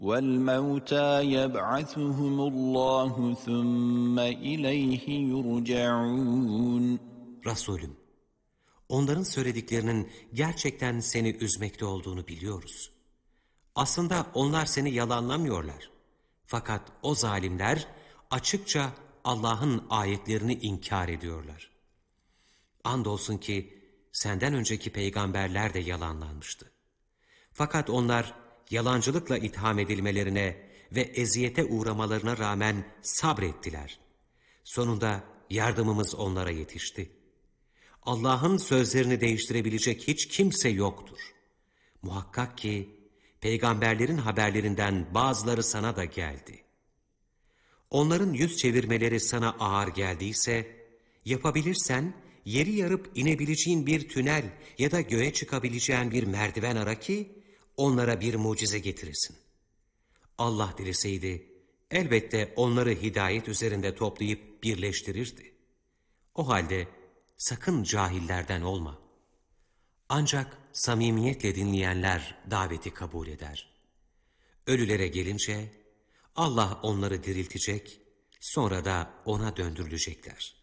وَالْمَوْتَى يَبْعَثُهُمُ اللّٰهُ ثُمَّ إِلَيْهِ يُرْجَعُونَ. Resulüm, onların söylediklerinin gerçekten seni üzmekte olduğunu biliyoruz. Aslında onlar seni yalanlamıyorlar. Fakat o zalimler açıkça Allah'ın ayetlerini inkar ediyorlar. Andolsun ki senden önceki peygamberler de yalanlanmıştı. Fakat onlar yalancılıkla itham edilmelerine ve eziyete uğramalarına rağmen sabrettiler. Sonunda yardımımız onlara yetişti. Allah'ın sözlerini değiştirebilecek hiç kimse yoktur. Muhakkak ki peygamberlerin haberlerinden bazıları sana da geldi. Onların yüz çevirmeleri sana ağır geldiyse, yapabilirsen yeri yarıp inebileceğin bir tünel ya da göğe çıkabileceğin bir merdiven ara ki onlara bir mucize getiresin. Allah dileseydi elbette onları hidayet üzerinde toplayıp birleştirirdi. O halde sakın cahillerden olma. Ancak samimiyetle dinleyenler daveti kabul eder. Ölülere gelince Allah onları diriltecek, sonra da ona döndürülecekler.